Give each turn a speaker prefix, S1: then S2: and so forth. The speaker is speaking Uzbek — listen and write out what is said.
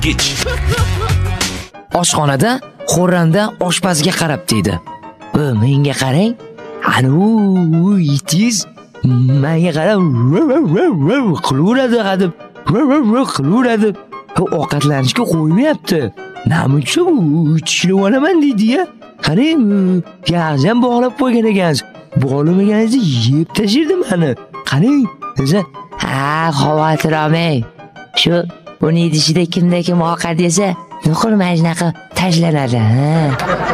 S1: Kech.
S2: Oshxonada Xurramda oshpazga qarab dedi. Menga qarang. Ana u itiz menga qarab qilaveradi hadib. Qilaveradi. Ovqatlanishga qo'ymayapti. Nima uchun ichishni olaman deydi-ya. Qarang, yag'jam bog'lab qo'ygan ekansiz. Bog'lamaganingizda yeb tashirdi meni. Qarang, o'zi xavotir olmang. Shu uni idishida kimda kim ovqat yesa, nuqul majnaqa tashlanadi.